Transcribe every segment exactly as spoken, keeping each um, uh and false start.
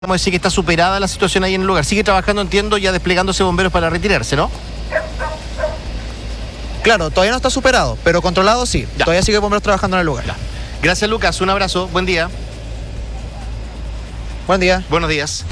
Vamos a decir que está superada la situación ahí en el lugar. Sigue trabajando, entiendo, ya desplegándose bomberos para retirarse, ¿no? Claro, todavía no está superado, pero controlado sí. Ya. Todavía sigue bomberos trabajando en el lugar. Ya. Gracias, Lucas. Un abrazo. Buen día. Buen día. Buenos días.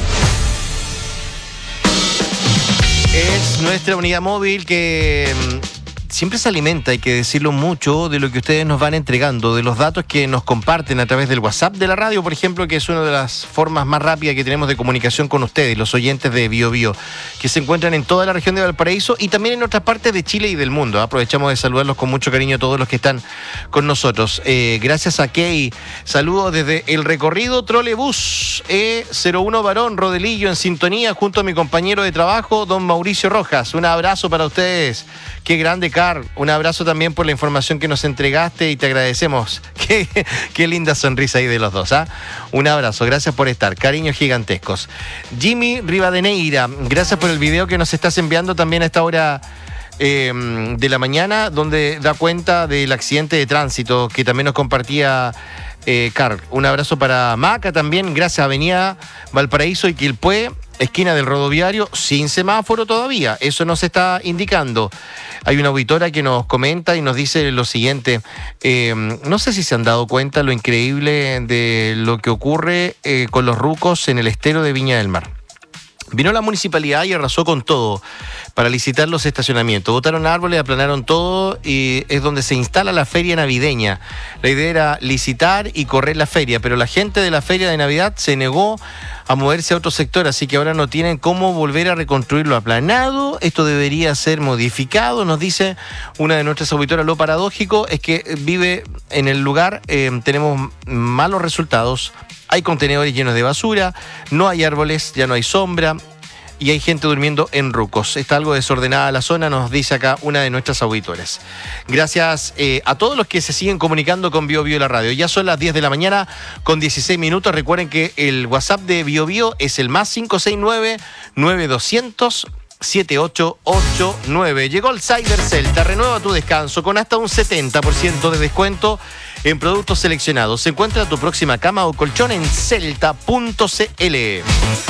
Es nuestra unidad móvil que siempre se alimenta, hay que decirlo mucho, de lo que ustedes nos van entregando, de los datos que nos comparten a través del WhatsApp de la radio, por ejemplo, que es una de las formas más rápidas que tenemos de comunicación con ustedes, los oyentes de Bio Bio, que se encuentran en toda la región de Valparaíso y también en otras partes de Chile y del mundo. Aprovechamos de saludarlos con mucho cariño a todos los que están con nosotros. Eh, gracias a Key. Saludos desde el recorrido Trolebús E cero uno Barón Rodelillo en sintonía junto a mi compañero de trabajo, don Mauricio Rojas. Un abrazo para ustedes. Qué grande, Car. Un abrazo también por la información que nos entregaste y te agradecemos. Qué, qué linda sonrisa ahí de los dos, ¿ah? Un abrazo, gracias por estar. Cariños gigantescos. Jimmy Rivadeneira, gracias por el video que nos estás enviando también a esta hora eh, de la mañana, donde da cuenta del accidente de tránsito que también nos compartía eh, Car. Un abrazo para Maca también, gracias. Avenida Valparaíso y Quilpué, esquina del rodoviario, sin semáforo todavía. Eso nos está indicando. Hay una auditora que nos comenta y nos dice lo siguiente. Eh, no sé si se han dado cuenta lo increíble de lo que ocurre eh, con los rucos en el estero de Viña del Mar. Vino la municipalidad y arrasó con todo para licitar los estacionamientos. Botaron árboles, aplanaron todo y es donde se instala la feria navideña. La idea era licitar y correr la feria, pero la gente de la feria de Navidad se negó a moverse a otro sector, así que ahora no tienen cómo volver a reconstruir lo aplanado. Esto debería ser modificado, nos dice una de nuestras auditoras. Lo paradójico es que vive en el lugar, eh, tenemos malos resultados. Hay contenedores llenos de basura, no hay árboles, ya no hay sombra y hay gente durmiendo en rucos. Está algo desordenada la zona, nos dice acá una de nuestras auditores. Gracias eh, a todos los que se siguen comunicando con Bio Bio y la radio. Ya son las diez de la mañana con dieciséis minutos. Recuerden que el WhatsApp de Bio Bio es el más cinco seis nueve, nueve dos cero cero, siete ocho ocho nueve. Llegó el Cybercell, te renueva tu descanso con hasta un setenta por ciento de descuento en productos seleccionados. Se encuentra tu próxima cama o colchón en celta punto c l.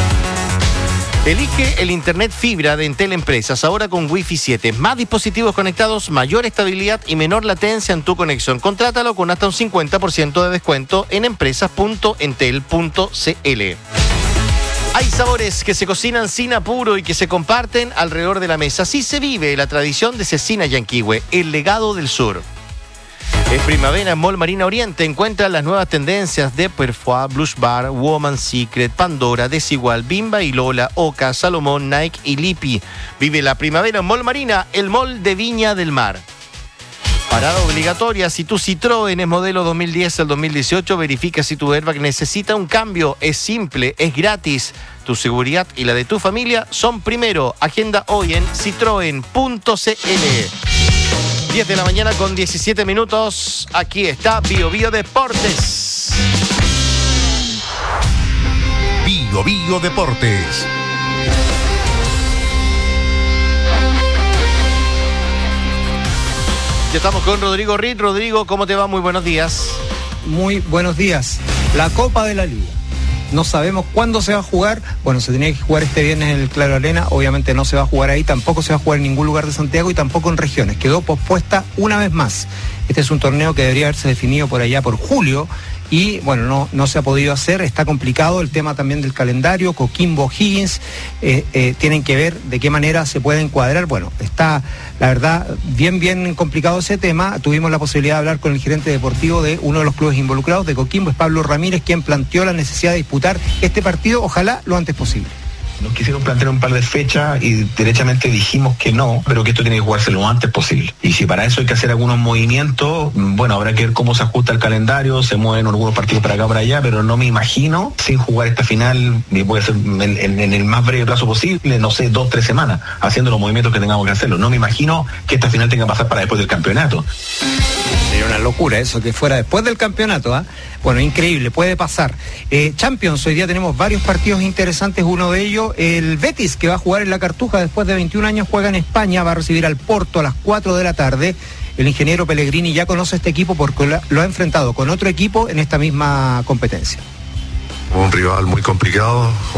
Elige el internet fibra de Entel Empresas, ahora con Wi-Fi siete. Más dispositivos conectados, mayor estabilidad y menor latencia en tu conexión. Contrátalo con hasta un cincuenta por ciento de descuento en empresas punto entel punto c l. Hay sabores que se cocinan sin apuro y que se comparten alrededor de la mesa. Así se vive la tradición de Cecina Yanquihue, el legado del sur. En primavera, en Mall Marina Oriente encuentran las nuevas tendencias de Perfoy, Blush Bar, Woman Secret, Pandora, Desigual, Bimba y Lola, Oca, Salomón, Nike y Lipi. Vive la primavera en Mall Marina, el mall de Viña del Mar. Parada obligatoria, si tu Citroën es modelo dos mil diez al dos mil dieciocho, verifica si tu airbag necesita un cambio. Es simple, es gratis. Tu seguridad y la de tu familia son primero. Agenda hoy en citroen punto c l. diez de la mañana con diecisiete minutos. Aquí está Bio Bio Deportes. Bio Bio Deportes. Ya estamos con Rodrigo Ritt. Rodrigo, ¿cómo te va? Muy buenos días. Muy buenos días. La Copa de la Liga. No sabemos cuándo se va a jugar. Bueno, se tenía que jugar este viernes en el Claro Arena. Obviamente no se va a jugar ahí. Tampoco se va a jugar en ningún lugar de Santiago y tampoco en regiones. Quedó pospuesta una vez más. Este es un torneo que debería haberse definido por allá por julio. Y bueno, no, no se ha podido hacer, está complicado el tema también del calendario. Coquimbo, Higgins, eh, eh, tienen que ver de qué manera se puede encuadrar. Bueno, está, la verdad, bien, bien complicado ese tema. Tuvimos la posibilidad de hablar con el gerente deportivo de uno de los clubes involucrados, de Coquimbo, es Pablo Ramírez, quien planteó la necesidad de disputar este partido, ojalá lo antes posible. Nos quisieron plantear un par de fechas y derechamente dijimos que no, pero que esto tiene que jugarse lo antes posible. Y si para eso hay que hacer algunos movimientos, bueno, habrá que ver cómo se ajusta el calendario, se mueven algunos partidos para acá, para allá, pero no me imagino sin jugar esta final, y puede ser en, en, en el más breve plazo posible, no sé, dos, tres semanas, haciendo los movimientos que tengamos que hacerlo. No me imagino que esta final tenga que pasar para después del campeonato. Sería una locura eso, que fuera después del campeonato, ¿ah? ¿eh? Bueno, increíble, puede pasar. Eh, Champions, hoy día tenemos varios partidos interesantes, uno de ellos, el Betis, que va a jugar en la Cartuja después de veintiún años, juega en España, va a recibir al Porto a las cuatro de la tarde. El ingeniero Pellegrini ya conoce este equipo porque lo ha enfrentado con otro equipo en esta misma competencia. Un rival muy complicado.